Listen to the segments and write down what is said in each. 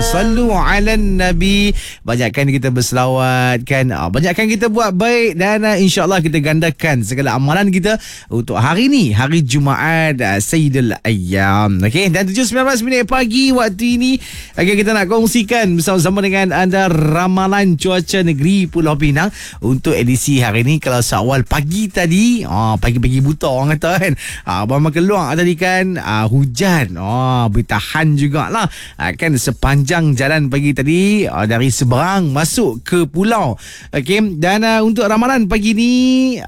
Sallu ala Nabi. Banyakkan kita berselawat kan. Banyakkan kita buat baik. Dan insyaAllah kita gandakan segala amalan kita untuk hari ni, hari Jumaat Sayyidul Ayyam. Okay, dan 7.19 minit pagi waktu ini, okay, kita nak kongsikan bersama-sama dengan anda ramalan cuaca negeri Pulau Pinang untuk edisi hari ni. Kalau seawal pagi tadi, pagi-pagi buta orang kata kan, abang keluar tadi kan, hujan bertahan jugalah kan sepanjang jalan pagi tadi, dari seberang masuk ke pulau. Okey, dan untuk ramalan pagi ni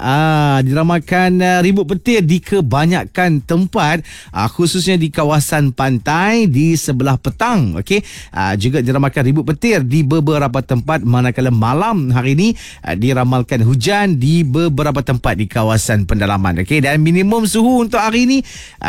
diramalkan ribut petir di kebanyakan tempat, khususnya di kawasan pantai di sebelah petang. Okey, juga diramalkan ribut petir di beberapa tempat, manakala malam hari ni diramalkan hujan di beberapa tempat di kawasan pendalaman. Okey, dan minimum suhu untuk hari ni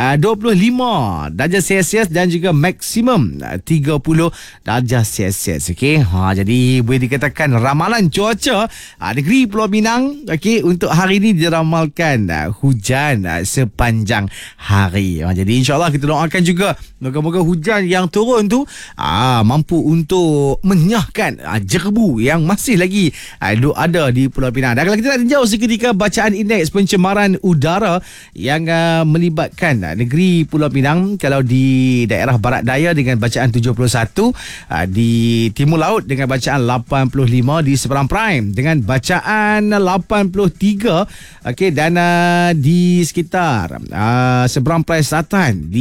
25 darjah Celsius dan juga maksimum 30 darjah Celsius. Okey, jadi boleh dikatakan ramalan cuaca negeri Pulau Pinang, okey, untuk hari ini diramalkan hujan sepanjang hari. Jadi insyaAllah kita doakan juga moga-moga hujan yang turun tu mampu untuk menyahkan jerbu yang masih lagi ada di Pulau Pinang. Dan kalau kita nak tinjau seketika bacaan indeks pencemaran udara yang melibatkan negeri Pulau Pinang, kalau di daerah barat daya dengan bacaan 71, di timur laut dengan bacaan 85, di seberang prime dengan bacaan 83, okey, dan di sekitar seberang prime selatan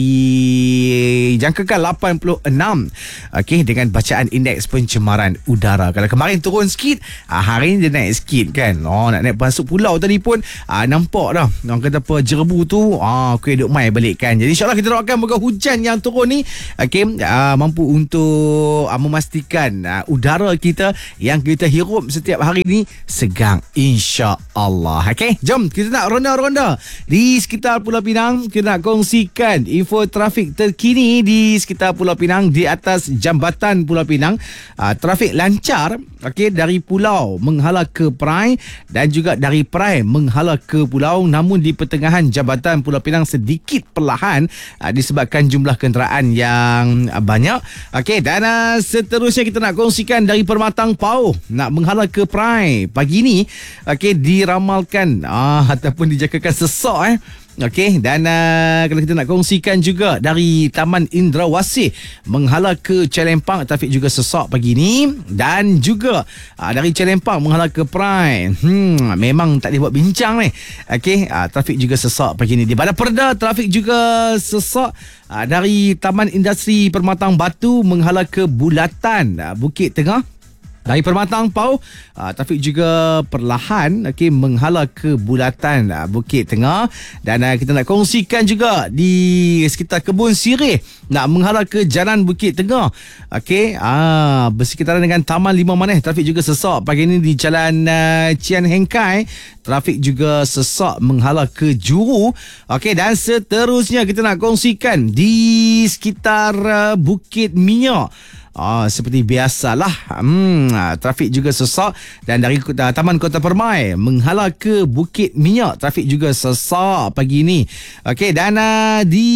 dijangkakan 86, okey, dengan bacaan indeks pencemaran udara. Kalau kemarin turun sikit, hari ni dia naik sikit kan. Nak naik masuk pulau tadi pun nampak dah orang kata apa, jerbu tu okey, duk mai balik kan. Jadi insyaAllah kita doakan moga hujan yang turun ni, okey, mampu untuk memastikan udara kita yang kita hirup setiap hari ni segar, insya-Allah. Okey, jom kita nak ronda-ronda di sekitar Pulau Pinang. Kita nak kongsikan info trafik terkini di sekitar Pulau Pinang. Di atas jambatan Pulau Pinang, trafik lancar, okey, dari pulau menghala ke Perai dan juga dari Perai menghala ke pulau. Namun di pertengahan jambatan Pulau Pinang sedikit perlahan disebabkan jumlah kenderaan yang banyak. Okey, dan seterusnya kita nak kongsikan dari Permatang Pauh nak menghala ke Perai pagi ni, okey, diramalkan ataupun dijangkakan sesak Okey, dan kalau kita nak kongsikan juga dari Taman Indrawasih menghala ke Calempang, trafik juga sesak pagi ni. Dan juga dari Calempang menghala ke Perai, memang tak boleh buat bincang ni. Okey, trafik juga sesak pagi ni. Di Bandar Perda, trafik juga sesak dari Taman Industri Permatang Batu menghala ke Bulatan Bukit Tengah. Dari Permatang Pauh, trafik juga perlahan, okey, menghala ke Bulatan Bukit Tengah. Dan kita nak kongsikan juga di sekitar Kebun Sirih nak menghala ke Jalan Bukit Tengah. Okey, bersekitaran dengan Taman Limau Manis, trafik juga sesak pagi ini. Di Jalan Cian Hengkai, trafik juga sesak menghala ke Juru. Okey, dan seterusnya kita nak kongsikan di sekitar Bukit Minyak. Seperti biasalah, trafik juga sesak. Dan dari Taman Kota Permai menghala ke Bukit Minyak, trafik juga sesak pagi ni. Okey, dan di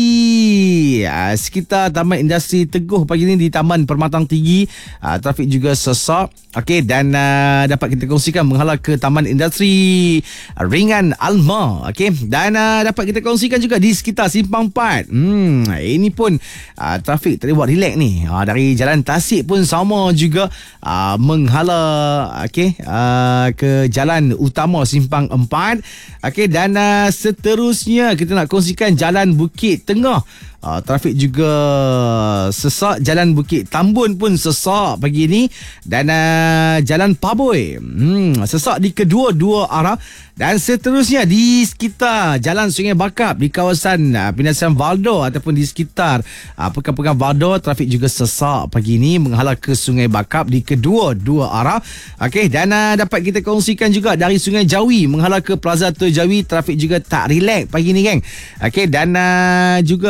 sekitar Taman Industri Teguh pagi ni, di Taman Permatang Tinggi, trafik juga sesak. Okey, dan dapat kita kongsikan menghala ke Taman Industri Ringan Alma. Okey, dan dapat kita kongsikan juga di sekitar Simpang 4. Ini pun trafik tak boleh buat relax ni. Dari Jalan Tasik pun sama juga, menghala ke jalan utama Simpang 4. Okey, dan seterusnya kita nak kongsikan Jalan Bukit Tengah. Trafik juga sesak. Jalan Bukit Tambun pun sesak pagi ni. Dan Jalan Paboi sesak di kedua-dua arah. Dan seterusnya di sekitar Jalan Sungai Bakap di kawasan Pindasian Valdo ataupun di sekitar Pekan-Pekan Valdo, trafik juga sesak pagi ni menghala ke Sungai Bakap di kedua-dua arah. Okey, dan dapat kita kongsikan juga dari Sungai Jawi menghala ke Plaza Tua Jawi, trafik juga tak relax pagi ni, geng. Okey, dan juga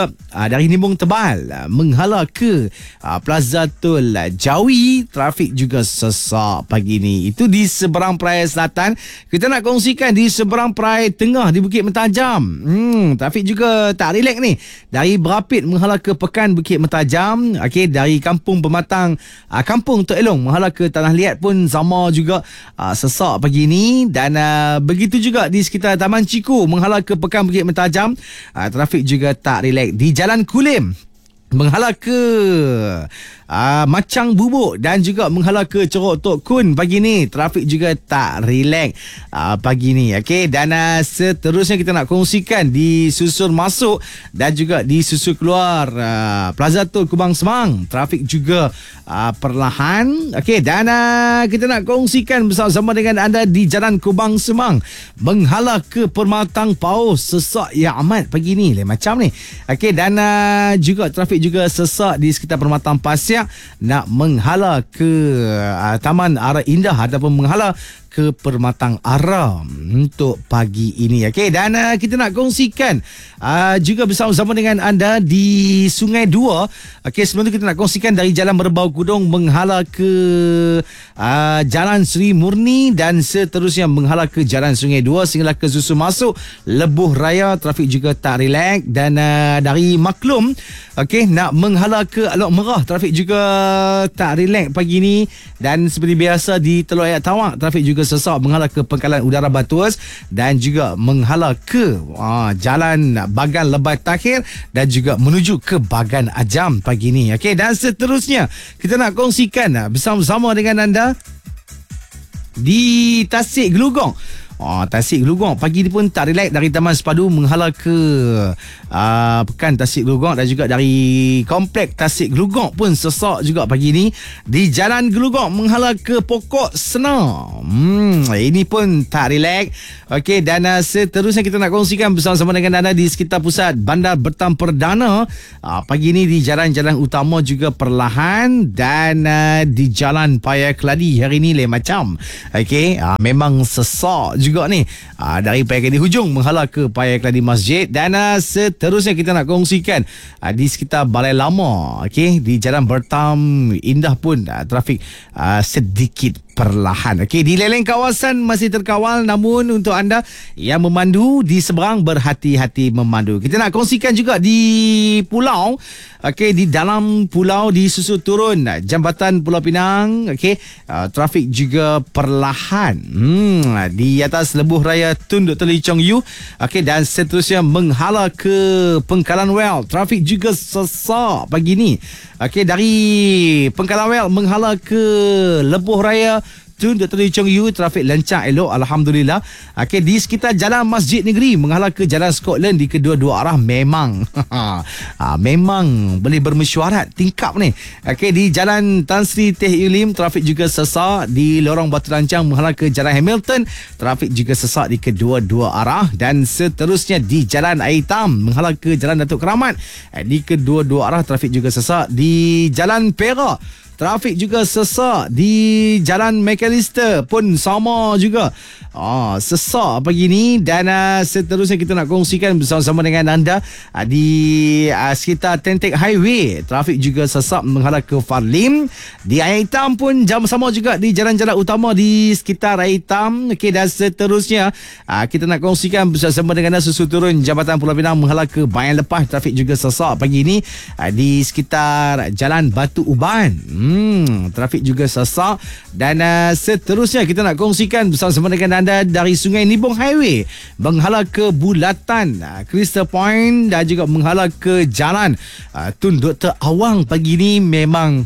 dari Nimbung Tebal menghala ke Plaza Tol Jawi, trafik juga sesak pagi ni. Itu di seberang Perai Selatan. Kita nak kongsikan di seberang Perai Tengah di Bukit Mentajam. Trafik juga tak relax ni. Dari Berapit menghala ke Pekan Bukit Mentajam. Okey, dari Kampung Pematang, Kampung Tok Elong menghala ke Tanah Liat pun sama juga sesak pagi ni. Dan begitu juga di sekitar Taman Ciku menghala ke Pekan Bukit Mentajam, trafik juga tak relax. Di Jalan Kulim menghala ke Macang Bubuk dan juga menghala ke Corok Tok Kun pagi ni, trafik juga tak relax pagi ni. Okey, dan seterusnya kita nak kongsikan di susun masuk dan juga di susun keluar Plaza Tol Kubang Semang, trafik juga perlahan. Okey, dan kita nak kongsikan bersama-sama dengan anda di Jalan Kubang Semang menghala ke Permatang Paus, sesak yang amat pagi ni macam ni. Okey, dan juga trafik juga sesak di sekitar Permatang Pasir nak menghala ke Taman Ara Indah ataupun menghala ke Permatang Ara untuk pagi ini. Okey, dan kita nak kongsikan juga bersama-sama dengan anda di Sungai Dua. Okey, sebelum tu kita nak kongsikan dari Jalan Merbau Kudung menghala ke Jalan Seri Murni dan seterusnya menghala ke Jalan Sungai Dua sehingga ke Susu Masuk Lebuh Raya, trafik juga tak relax. Dan dari Maklum, okey, nak menghala ke Alok Merah, trafik juga tak relax pagi ni. Dan seperti biasa di Teluk Ayak Tawak, trafik juga sesak menghala ke Pangkalan Udara Batuas dan juga menghala ke Jalan Bagan Lebai Takhir dan juga menuju ke Bagan Ajam pagi ni. Okey, dan seterusnya kita nak kongsikan bersama-sama dengan anda di Tasik Gelugong. Tasik Gelugong pagi ni pun tak relax. Dari Taman Sepadu menghala ke Pekan Tasik Gelugong dan juga dari Komplek Tasik Gelugong pun sesak juga pagi ni. Di Jalan Gelugong menghala ke Pokok Senar, ini pun tak relax. Okey, dan seterusnya kita nak kongsikan bersama-sama dengan anda di sekitar pusat Bandar Bertam Perdana. Pagi ni di jalan-jalan utama juga perlahan dan di Jalan Paya Keladi hari ni macam. Okey, memang sesak juga ni. Dari Paya Keladi hujung menghala ke Paya Keladi Masjid. Dan seterusnya kita nak kongsikan di sekitar Balai Lama. Okey, di Jalan Bertam Indah pun trafik sedikit perlahan. Okey, di leleng kawasan masih terkawal, namun untuk anda yang memandu di seberang, berhati-hati memandu. Kita nak kongsikan juga di pulau. Okey, di dalam pulau di susu turun Jambatan Pulau Pinang. Okey, trafik juga perlahan di atas Lebuh Raya Tun Dr. Lee Chong Yu. Okey, dan seterusnya menghala ke Pengkalan Well, trafik juga sesak pagi ni. Okey, dari Pengkalan Well menghala ke Lebuh Raya Tun Dr. Lee Chong Yu, trafik lancar elok, alhamdulillah. Okey, di sekitar Jalan Masjid Negeri menghala ke Jalan Scotland di kedua-dua arah memang memang boleh bermesyuarat tingkap ni. Okey, di Jalan Tan Sri Teh Ilim trafik juga sesak. Di Lorong Batu Lancang menghala ke Jalan Hamilton, trafik juga sesak di kedua-dua arah. Dan seterusnya di Jalan Air Hitam menghala ke Jalan Datuk Keramat, di kedua-dua arah trafik juga sesak. Di Jalan Perak trafik juga sesak. Di Jalan McAllister pun sama juga sesak pagi ni. Dan seterusnya kita nak kongsikan bersama-sama dengan anda di sekitar Tentek Highway, trafik juga sesak menghala ke Farlim. Di Air Hitam pun jam sama juga di jalan-jalan utama di sekitar Air Hitam. Okey, dan seterusnya kita nak kongsikan bersama dengan anda susu turun Jambatan Pulau Pinang menghala ke Bayan Lepas, trafik juga sesak pagi ni. Di sekitar Jalan Batu Uban, trafik juga sesak. Dan seterusnya kita nak kongsikan bersama-sama dengan anda dari Sungai Nibong Highway menghala ke Bulatan Crystal Point dan juga menghala ke Jalan Tun Dr. Awang pagi ni memang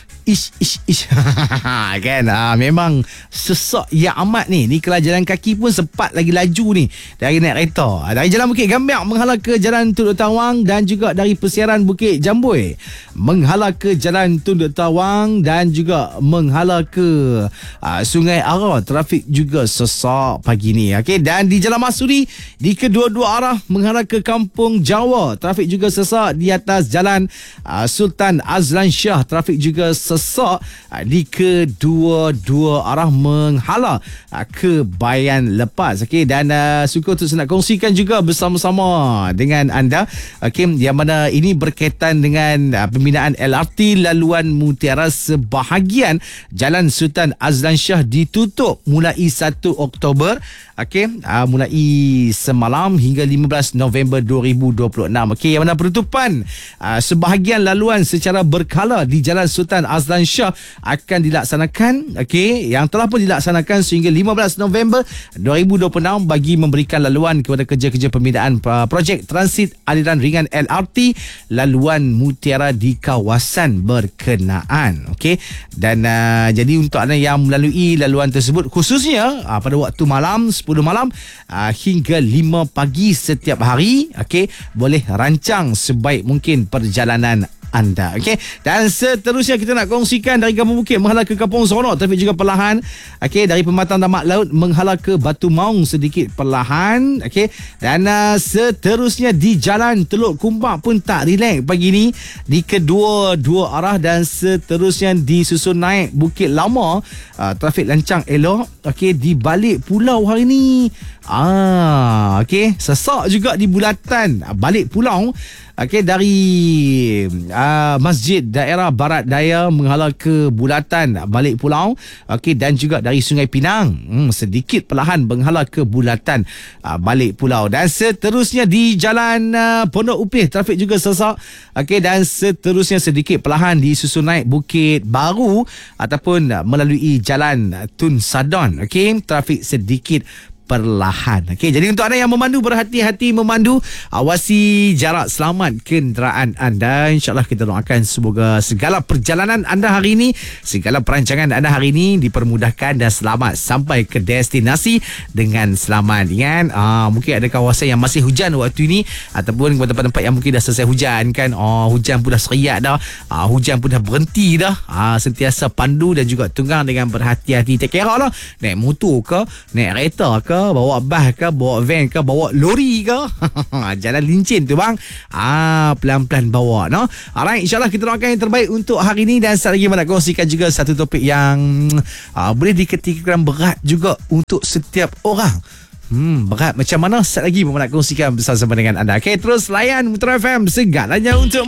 kan, memang sesak yang amat ni. Ni kalau jalan kaki pun sempat lagi laju ni dari naik kereta. Dari Jalan Bukit Gambiak menghala ke Jalan Tun Dr. Awang dan juga dari Persiaran Bukit Jamboi menghala ke Jalan Tun Dr. Awang dan juga menghala ke Sungai Ara, trafik juga sesak pagi ni. Okey, dan di Jalan Masuri di kedua-dua arah menghala ke Kampung Jawa, trafik juga sesak. Di atas Jalan Sultan Azlan Shah, trafik juga sesak sesak di kedua-dua arah menghala ke Bayan Lepas. Okey, dan suka untuk saya nak kongsikan juga bersama-sama dengan anda, okey, yang mana ini berkaitan dengan pembinaan LRT laluan Mutiara. Sebahagian Jalan Sultan Azlan Shah ditutup mulai 1 Oktober, okey, mulai semalam hingga 15 November 2026. Okey, yang mana penutupan sebahagian laluan secara berkala di Jalan Sultan Azlan Shah akan dilaksanakan, okey, yang telah pun dilaksanakan sehingga 15 November 2026 bagi memberikan laluan kepada kerja-kerja pembinaan projek transit aliran ringan LRT laluan Mutiara di kawasan berkenaan. Okey, dan jadi untuk anda yang melalui laluan tersebut, khususnya pada waktu malam 10 malam hingga 5 pagi setiap hari, okey, boleh rancang sebaik mungkin perjalanan anda. Okey, dan seterusnya kita nak kongsikan dari Kampung Bukit menghala ke Kampung Seronok, trafik juga perlahan. Okey, dari Pematang Tamak Laut menghala ke Batu Maung sedikit perlahan. Okey, dan seterusnya di Jalan Teluk Kumbak pun tak relax pagi ni di kedua-dua arah, dan seterusnya disusun naik Bukit Lama, trafik lancang elok. Okey, di balik pulau hari ni okey, sesak juga di Bulatan balik pulau. Okey, dari masjid daerah Barat Daya menghala ke Bulatan balik pulau. Okey, dan juga dari Sungai Pinang sedikit perlahan menghala ke Bulatan balik pulau. Dan seterusnya di Jalan Pondok Upih trafik juga sesak. Okey, dan seterusnya sedikit perlahan disusun naik Bukit Baru ataupun melalui Jalan Tun Sadon. Okey, trafik sedikit perlahan. Okey, jadi untuk anda yang memandu, berhati-hati memandu, awasi jarak, selamat kenderaan anda. InsyaAllah kita doakan semoga segala perjalanan anda hari ini, segala perancangan anda hari ini dipermudahkan dan selamat sampai ke destinasi dengan selamat. Kan? Mungkin ada kawasan yang masih hujan waktu ini, ataupun tempat-tempat yang mungkin dah selesai hujan kan. Hujan pun dah seriat dah. Hujan pun dah berhenti dah. Sentiasa pandu dan juga tunggang dengan berhati-hati. Tak kira lah naik motor ke, naik kereta ke, bawa bas ke, bawa van ke, bawa lori ke. Jalan lincin tu bang. Pelan-pelan bawa, no? Alright, insyaAllah kita doakan yang terbaik untuk hari ini. Dan sekali lagi nak kongsikan juga satu topik yang boleh diketikkan berat juga untuk setiap orang. Berat macam mana? Sekali lagi nak kongsikan bersama dengan anda. Okay, terus layan Metro FM, segalanya untuk